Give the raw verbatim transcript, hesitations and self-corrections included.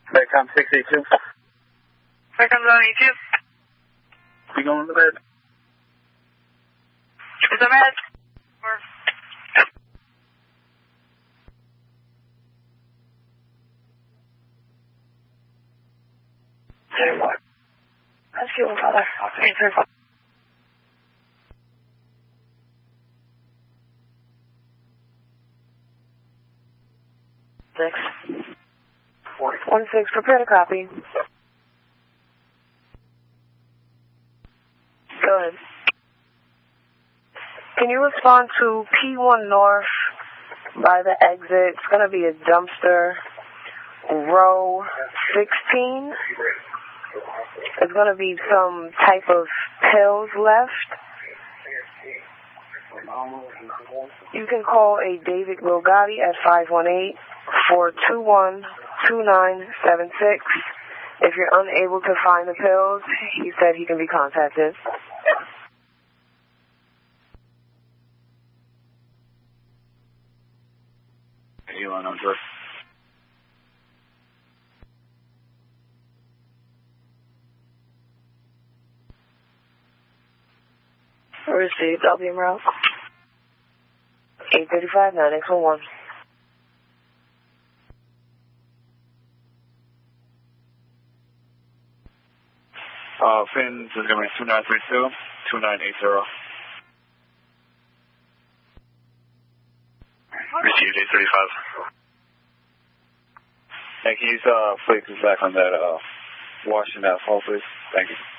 Baycom six eight two. Baycom zone eighty-two. You going to bed? Is that bad? Or... Zero one. Let's get one, Father. Okay, zero one. Six. One six, prepare to copy. Go ahead. Can you respond to P one North by the exit? It's going to be a dumpster, row sixteen. There's going to be some type of pills left. You can call a David Wilgotti at five one eight, four two one, two nine seven six. If you're unable to find the pills, he said he can be contacted. Elon Hunter. Received, I'll be en route. eight thirty-five, nine X one one. Uh, Fins is going to be two nine three two, two nine eight zero. Received eight thirty-five. Thank you. Uh, please back on that, uh, washing that fall, please. Thank you.